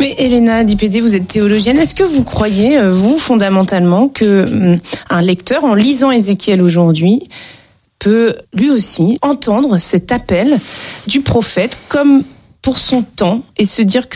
Mais Elena Di-Pédé, vous êtes théologienne. Est-ce que vous croyez, vous, fondamentalement, que un lecteur, en lisant Ézéchiel aujourd'hui, peut lui aussi entendre cet appel du prophète comme pour son temps et se dire que